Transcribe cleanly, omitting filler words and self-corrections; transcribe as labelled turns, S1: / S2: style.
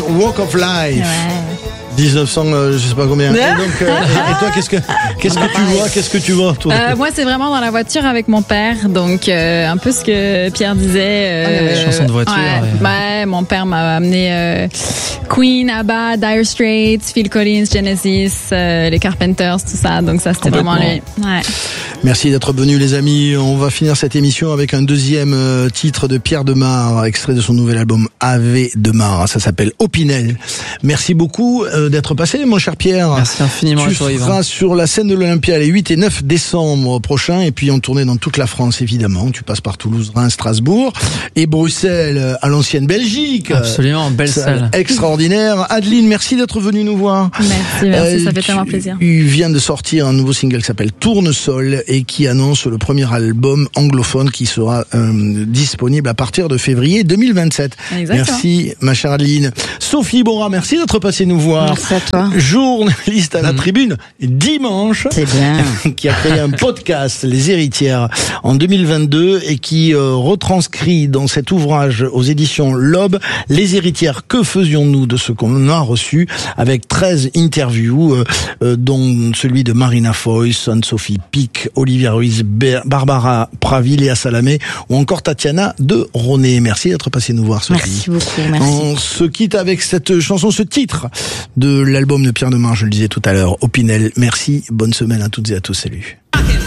S1: Walk of Life.
S2: Ouais.
S1: 1900, je sais pas combien. Et donc, et toi, qu'est-ce que tu vois autour de toi?
S2: Moi, c'est vraiment dans la voiture avec mon père, donc un peu ce que Pierre disait.
S3: Chanson de voiture.
S2: Ouais, mon père m'a amené Queen, ABBA, Dire Straits, Phil Collins, Genesis, les Carpenters, tout ça. Donc ça, c'était vraiment lui. Ouais.
S1: Merci d'être venus, les amis. On va finir cette émission avec un deuxième titre de Pierre Demar, extrait de son nouvel album Ave Demar. Ça s'appelle Opinel. Merci beaucoup d'être passé, mon cher Pierre.
S3: Merci infiniment.
S1: Tu seras sur la scène de l'Olympia les 8 et 9 décembre prochains, et puis en tournée dans toute la France, évidemment. Tu passes par Toulouse, Reims, Strasbourg et Bruxelles, à l'ancienne Belgique.
S3: Absolument, belle salle.
S1: Extraordinaire. Adeline, merci d'être venue nous voir.
S2: Merci, ça fait tellement plaisir.
S1: Tu viens de sortir un nouveau single qui s'appelle Tournesol et qui annonce le premier album anglophone qui sera disponible à partir de février 2027.
S2: Exactement.
S1: Merci, ma chère Adeline. Sophie Bora, merci d'être passée nous voir.
S4: Merci à toi.
S1: Journaliste à la Tribune dimanche.
S4: C'est bien.
S1: Qui a créé un podcast, Les Héritières, en 2022 et qui retranscrit dans cet ouvrage aux éditions L'Aube, Les Héritières, que faisions-nous de ce qu'on a reçu, avec 13 interviews, dont celui de Marina Foïs, Anne-Sophie Pic, Olivia Ruiz, Barbara Pravi, Léa Salamé ou encore Tatiana de Roné. Merci d'être passé nous voir, Sophie.
S4: Merci beaucoup, merci.
S1: On se quitte avec cette chanson, ce titre de l'album de Pierre Demar, je le disais tout à l'heure, Opinel. Merci, bonne semaine à toutes et à tous, salut.